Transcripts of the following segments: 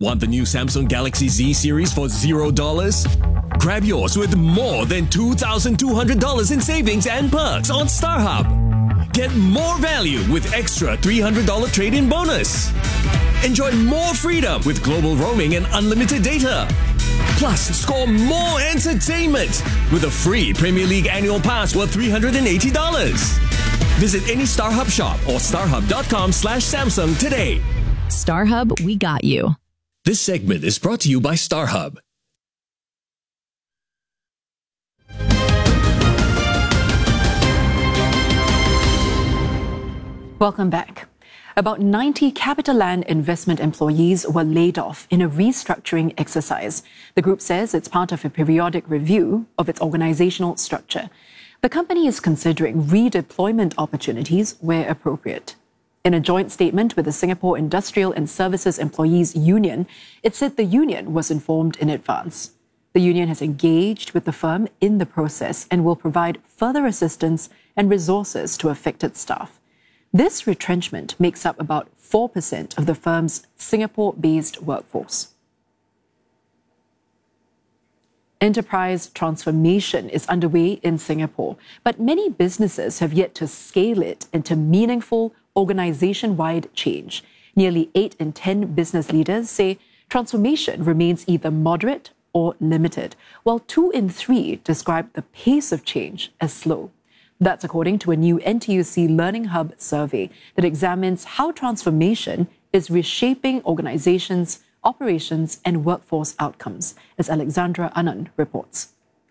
Want the new Samsung Galaxy Z series for $0? Grab yours with more than $2,200 in savings and perks on StarHub. Get more value with extra $300 trade-in bonus. Enjoy more freedom with global roaming and unlimited data. Plus, score more entertainment with a free Premier League annual pass worth $380. Visit any StarHub shop or starhub.com/Samsung today. StarHub, we got you. This segment is brought to you by StarHub. Welcome back. About 90 CapitaLand investment employees were laid off in a restructuring exercise. The group says it's part of a periodic review of its organizational structure. The company is considering redeployment opportunities where appropriate. In a joint statement with the Singapore Industrial and Services Employees Union, it said the union was informed in advance. The union has engaged with the firm in the process and will provide further assistance and resources to affected staff. This retrenchment makes up about 4% of the firm's Singapore-based workforce. Enterprise transformation is underway in Singapore, but many businesses have yet to scale it into meaningful organization-wide change. Nearly 8 in 10 business leaders say transformation remains either moderate or limited, while 2 in 3 describe the pace of change as slow. That's according to a new NTUC Learning Hub survey that examines how transformation is reshaping organizations, operations, and workforce outcomes, as Alexandra Anand reports.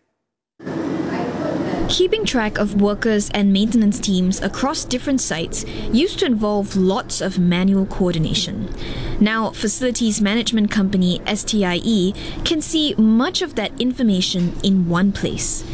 Keeping track of workers and maintenance teams across different sites used to involve lots of manual coordination. Now, facilities management company STIE can see much of that information in one place.